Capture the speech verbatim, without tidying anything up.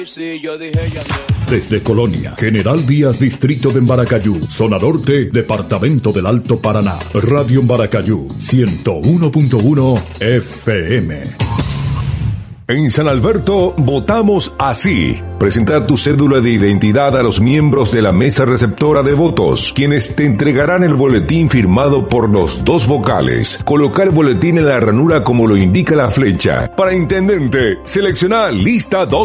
Sí, yo dije ya no. Desde Colonia, General Díaz, Distrito de Embaracayú, Zona Norte, Departamento del Alto Paraná. Radio Embaracayú, ciento uno punto uno F M. En San Alberto votamos así. Presenta tu cédula de identidad a los miembros de la mesa receptora de votos, quienes te entregarán el boletín firmado por los dos vocales. Coloca el boletín en la ranura como lo indica la flecha. Para intendente, selecciona lista dos.